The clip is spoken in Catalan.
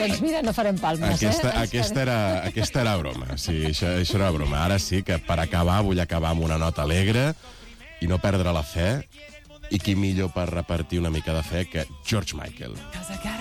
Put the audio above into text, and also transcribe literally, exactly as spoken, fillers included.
Doncs mira, no farem palmes, Aquesta, eh? aquesta, era, aquesta era broma, sí, això, això era broma. Ara sí que per acabar vull acabar amb una nota alegre i no perdre la fe, i qui millor per repartir una mica de fe que George Michael.